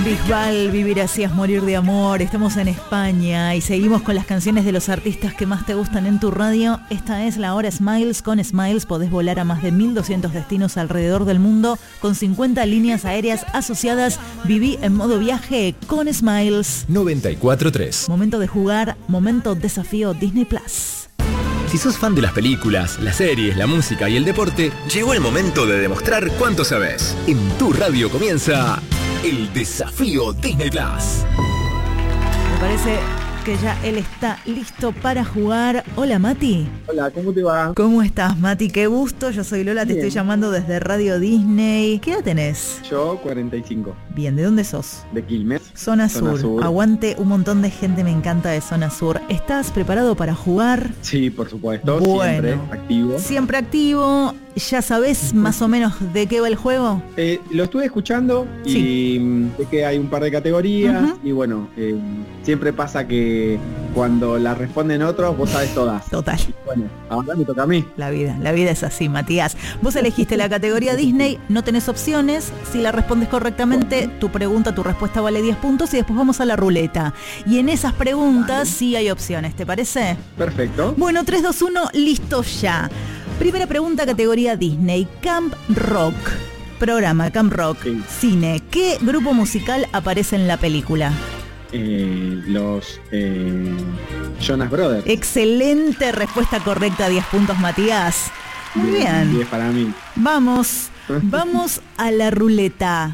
Bisbal, Vivir así es morir de amor. Estamos en España y seguimos con las canciones de los artistas que más te gustan en tu radio. Esta es la hora Smiles. Con Smiles podés volar a más de 1.200 destinos alrededor del mundo con 50 líneas aéreas asociadas. Viví en modo viaje con Smiles. 94.3. Momento de jugar, momento desafío Disney Plus. Si sos fan de las películas, las series, la música y el deporte, llegó el momento de demostrar cuánto sabes. En tu radio comienza el desafío Disney Plus. Me parece que ya él está listo para jugar. Hola, Mati. Hola, ¿cómo te va? ¿Cómo estás, Mati? Qué gusto. Yo soy Lola, te estoy llamando desde Radio Disney. ¿Qué edad tenés? Yo, 45. Bien, ¿de dónde sos? De Quilmes. Zona Sur. Aguante, un montón de gente me encanta de Zona Sur. ¿Estás preparado para jugar? Sí, por supuesto. Bueno, siempre activo. Siempre activo. ¿Ya sabés más o menos de qué va el juego? Lo estuve escuchando y sé que hay un par de categorías y bueno, siempre pasa que cuando las responden otros, vos sabés todas. Total. Bueno, ahora me toca a mí. La vida es así, Matías. Vos elegiste la categoría Disney, no tenés opciones. Si la respondes correctamente, tu respuesta vale 10 puntos y después vamos a la ruleta. Y en esas preguntas sí hay opciones, ¿te parece? Perfecto. Bueno, 3, 2, 1, listo ya. Primera pregunta, categoría Disney. Camp Rock. Programa Camp Rock. Sí. Cine. ¿Qué grupo musical aparece en la película? Los Jonas Brothers. Excelente respuesta correcta, 10 puntos, Matías. Muy bien. 10 para mí. Vamos a la ruleta.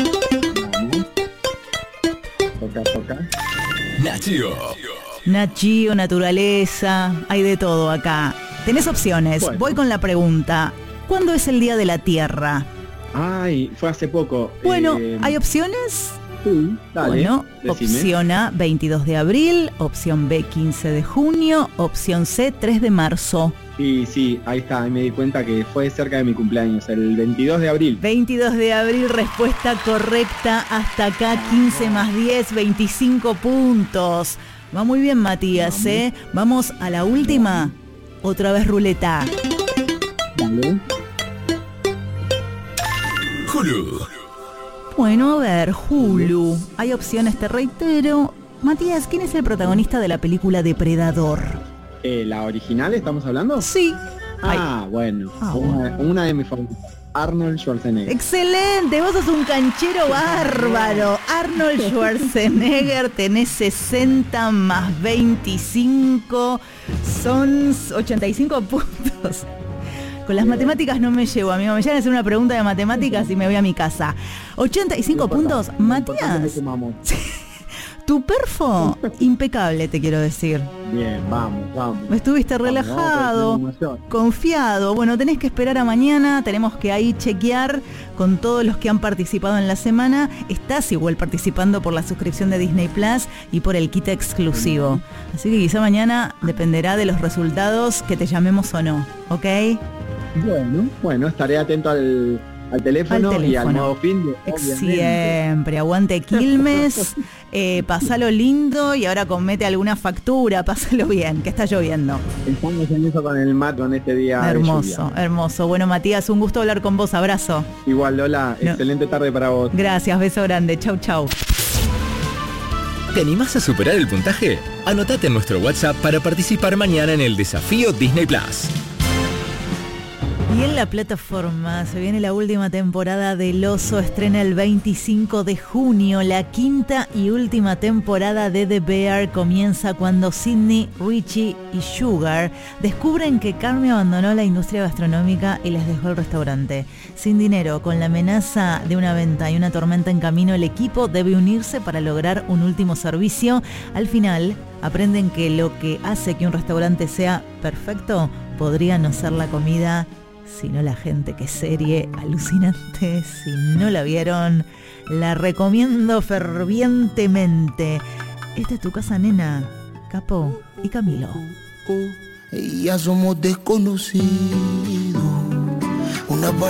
Toca. Nachio, naturaleza, hay de todo acá. Tenés opciones. Bueno. Voy con la pregunta. ¿Cuándo es el Día de la Tierra? Ay, fue hace poco. Bueno, ¿hay opciones? Sí, dale. Bueno, decime. opción A, 22 de abril, opción B, 15 de junio, opción C, 3 de marzo. Y sí, ahí está, ahí me di cuenta que fue cerca de mi cumpleaños, el 22 de abril. 22 de abril, respuesta correcta. Hasta acá, 15 más 10, 25 puntos. Va muy bien, Matías, ¿eh? Vamos a la última. Otra vez ruleta. Dale. Hulu. Bueno, a ver, Hulu. Hay opciones, te reitero. Matías, ¿quién es el protagonista de la película Depredador? ¿La original estamos hablando? Sí. Bueno. Ah, Una de mis favoritas. Arnold Schwarzenegger. Excelente, vos sos un canchero bárbaro. Arnold Schwarzenegger, tenés 60 más 25, son 85 puntos. Con las matemáticas no me llevo, amigo. Me llegan a hacer una pregunta de matemáticas y me voy a mi casa. 85 puntos, Matías. Tu perfo, impecable, te quiero decir. Bien, vamos. Estuviste relajado, confiado. Bueno, tenés que esperar a mañana. Tenemos que ahí chequear con todos los que han participado en la semana. Estás igual participando por la suscripción de Disney Plus y por el kit exclusivo. Así que quizá mañana dependerá de los resultados que te llamemos o no, ¿ok? Bueno, estaré atento al teléfono y al modo fin. Siempre, aguante Quilmes, pasalo lindo y ahora comete alguna factura, pásalo bien, que está lloviendo. Estamos en eso con el mat con este día. Hermoso. Bueno, Matías, un gusto hablar con vos, abrazo. Igual, Lola, excelente tarde para vos. Gracias, beso grande, chau. ¿Te animás a superar el puntaje? Anotate en nuestro WhatsApp para participar mañana en el desafío Disney Plus. Y en la plataforma se viene la última temporada del Oso, estrena el 25 de junio. La quinta y última temporada de The Bear comienza cuando Sidney, Richie y Sugar descubren que Carmy abandonó la industria gastronómica y les dejó el restaurante. Sin dinero, con la amenaza de una venta y una tormenta en camino, el equipo debe unirse para lograr un último servicio. Al final, aprenden que lo que hace que un restaurante sea perfecto podría no ser la comida, sino la gente. Qué serie alucinante. Si no la vieron, la recomiendo fervientemente. Esta es tu casa, nena. Capo y Camilo. Ya somos desconocidos. Una